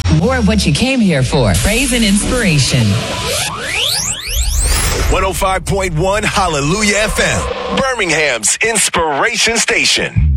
More of what you came here for. Praise and inspiration. 105.1 Hallelujah FM, Birmingham's inspiration station.